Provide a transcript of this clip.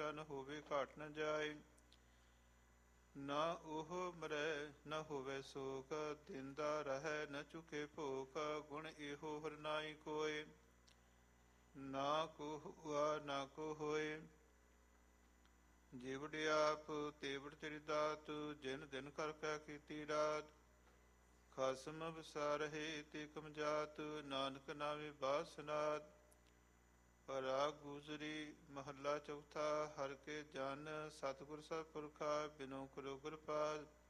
ਘਾਟਾ ਨ ਹੋਵੇ ਘਾਟ ਨ ਜਾਏ। ਨਾ ਉਹ ਮਰੈ ਨ ਹੋਵੇ ਸੋਕ, ਦਿੰਦਾ ਰਹੈ ਨ ਚੁਕੇ ਭੋਕ। ਗੁਣ ਇਹੋ ਹਰਨਾਈ ਕੋਇ, ਨਾ ਕੋ ਹੁਆ ਨਾ ਕੋ ਹੋਏ। ਜਿਵੜ ਆਪ ਤੇਵੜ ਤੇਰੀ ਦਾਤ, ਜਿਨ ਦਿਨ ਕਰ ਕੈ ਕੀਤੀ ਰਾਤ। ਖਸਮ ਵਿਸਾਰਹਿ ਤੇ ਕਮ ਜਾਤ, ਨਾਨਕ ਨਾਮੇ ਬਾਦ ਸਨਾਤ। ਰਾਗ ਗੁਜਰੀ ਮਹੱਲਾ ਚੌਥਾ। ਹਰਿ ਕੇ ਜਨ ਸਤਿਗੁਰ ਸਤਿ ਪੁਰਖਾ, ਬਿਨੋ ਕਰੋ ਗੁਰ ਪਾਦ।